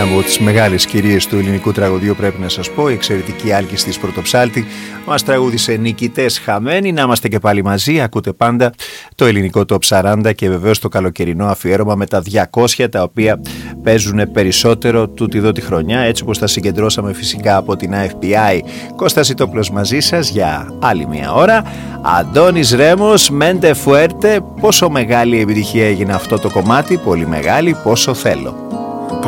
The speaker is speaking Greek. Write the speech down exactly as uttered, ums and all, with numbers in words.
από τις μεγάλες κυρίες του ελληνικού τραγωδίου, πρέπει να σας πω, η εξαιρετική Άλκης της Πρωτοψάλτη μας τραγούδισε Νικητές χαμένοι. Να είμαστε και πάλι μαζί, ακούτε πάντα το ελληνικό Top σαράντα και βεβαίως το καλοκαιρινό αφιέρωμα με τα διακόσια, τα οποία παίζουν περισσότερο τούτη εδώ τη χρονιά, έτσι όπως τα συγκεντρώσαμε φυσικά από την έι εφ πι άι. Κώστας Ιτόπουλος μαζί σας για άλλη μια ώρα. Αντώνης Ρέμος, Μέντε Φουέρτε. Πόσο μεγάλη επιτυχία έγινε αυτό το κομμάτι, πολύ μεγάλη, πόσο θέλω.